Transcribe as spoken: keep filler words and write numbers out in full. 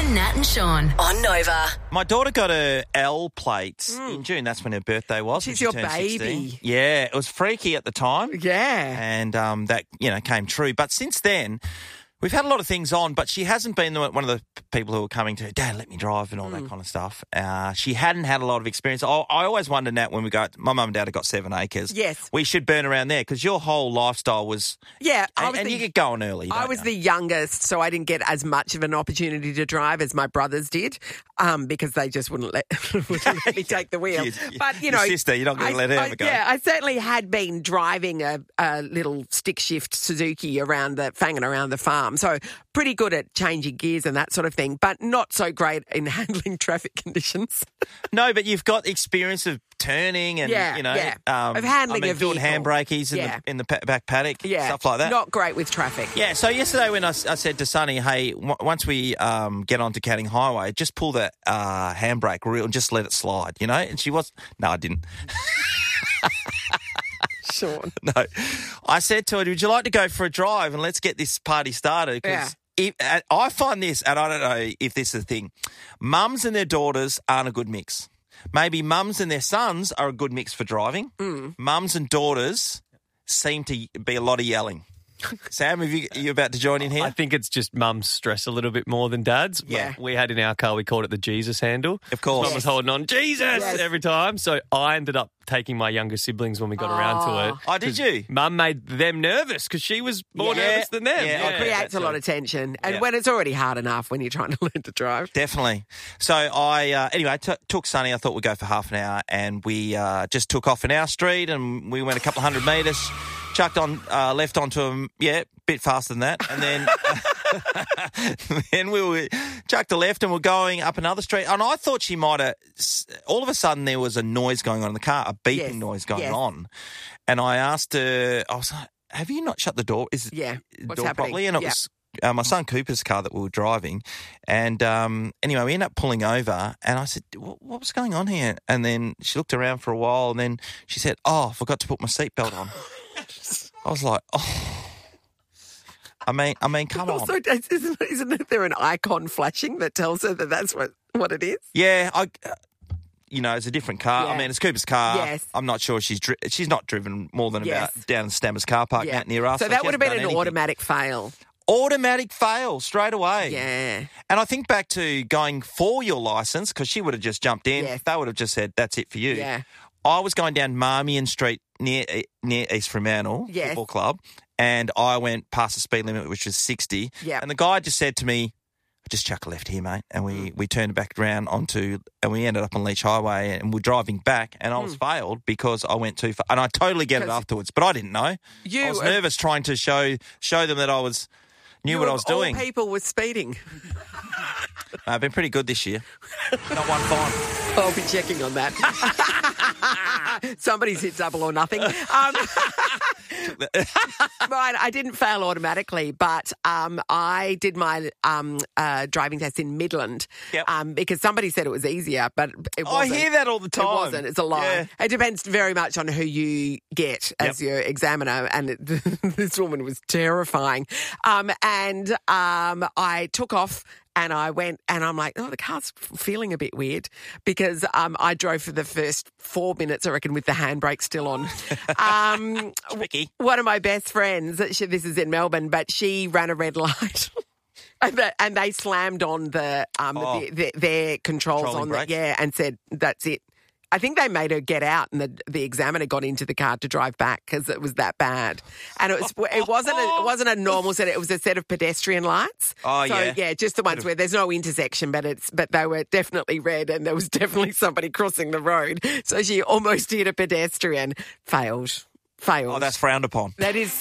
Nat and Sean on Nova. My daughter got her L plates mm. in June. That's when her birthday was. She's she your turned baby. sixteen. Yeah, it was freaky at the time. Yeah. And um, that, you know, came true. But since then, we've had a lot of things on, but she hasn't been the, one of the people who are coming to, Dad, let me drive and all mm. that kind of stuff. Uh, she hadn't had a lot of experience. I, I always wonder, Nat, when we go, my mum and dad have got seven acres. Yes. We should burn around there because your whole lifestyle was... Yeah. I and was and the, you get going early. I was you? the youngest, so I didn't get as much of an opportunity to drive as my brothers did um, because they just wouldn't let, wouldn't let me take the wheel. You, but, you know... Your sister, you're not going to let her I, have a go. Yeah, I certainly had been driving a, a little stick shift Suzuki around the, fanging around the farm. So pretty good at changing gears and that sort of thing, but not so great in handling traffic conditions. No, but you've got experience of turning and, yeah, you know, yeah. um, of handling I mean, a vehicle. doing handbrakies in, yeah. the, in the back paddock, yeah. stuff like that. Not great with traffic. Yeah, so yesterday when I, I said to Sonny, hey, w- once we um, get onto Canning Highway, just pull that uh, handbrake real and just let it slide, you know? And she was, no, I didn't. Sean. No. I said to her, would you like to go for a drive and let's get this party started? Because if, I find this, and I don't know if this is a thing, mums and their daughters aren't a good mix. Maybe mums and their sons are a good mix for driving. Mm. Mums and daughters seem to be a lot of yelling. Sam, have you, are you about to join in here? I think it's just mum's stress a little bit more than dad's. Yeah. We had in our car, we called it the Jesus handle. Of course. Mum was holding on, Jesus, Yes. every time. So I ended up taking my younger siblings when we got Oh. around to it. Oh, did you? Mum made them nervous because she was more Yeah. nervous than them. Yeah, It creates that's a lot right. of tension. And Yeah. when it's already hard enough when you're trying to learn to drive. Definitely. So I, uh, anyway, t- took Sonny. I thought we'd go for half an hour, and we uh, just took off in our street, and we went a couple of hundred metres, chucked on, uh, left onto him, yeah, bit faster than that, and then then we were chucked a left, and we're going up another street, and I thought she might have. All of a sudden, there was a noise going on in the car, a beeping Yes. noise going Yes. on, and I asked her, I was like, "Have you not shut the door? Is it Yeah. the What's door happening? properly?" And it Yeah. was. Uh, my son Cooper's car that we were driving. And um, anyway, we ended up pulling over and I said, what, what was going on here? And then she looked around for a while and then she said, oh, I forgot to put my seatbelt on. I was like, oh. I mean, I mean, come on. Also, isn't, isn't there an icon flashing that tells her that that's what, what it is? Yeah, I... Uh, you know, it's a different car. Yeah. I mean, it's Cooper's car. Yes. I'm not sure she's dri- she's not driven more than Yes. about down the Stammers car park Yeah. out near us. So that she would have hasn't been done an anything. automatic fail. Automatic fail straight away. Yeah. And I think back to going for your licence, because she would have just jumped in. Yes. They would have just said, that's it for you. Yeah. I was going down Marmion Street near near East Fremantle Yes. Football Club, and I went past the speed limit, which was sixty. Yeah. And the guy just said to me, just chuck a left here, mate. And we, Mm. we turned back around onto, and we ended up on Leach Highway, and we're driving back, and I was Mm. failed because I went too far. And I totally get it 'Cause afterwards, but I didn't know. You I was are- nervous trying to show show them that I was knew You what I of was doing. All people were speeding. I've been pretty good this year. Not one fine. I'll be checking on that. Somebody's hit double or nothing. Um, Right, I didn't fail automatically, but um, I did my um, uh, driving test in Midland Yep. um, because somebody said it was easier, but it I wasn't. hear that all the time. It wasn't. It's a lie. Yeah. It depends very much on who you get as Yep. your examiner, and it, this woman was terrifying. Um, and um, I took off. And I went, and I'm like, oh, the car's feeling a bit weird because um, I drove for the first four minutes, I reckon, with the handbrake still on. Um, Tricky. one of my best friends, she, this is in Melbourne, but she ran a red light. And, the, and they slammed on the, um, Oh. the, the their controls Controlling on the, brakes. yeah, and said, that's it. I think they made her get out, and the the examiner got into the car to drive back because it was that bad. And it was it wasn't a, it wasn't a normal set; it was a set of pedestrian lights. Oh, so, yeah. yeah, just the ones where there's no intersection, but it's but they were definitely red, and there was definitely somebody crossing the road. So she almost hit a pedestrian. Failed. Failed. Oh, that's frowned upon. that is.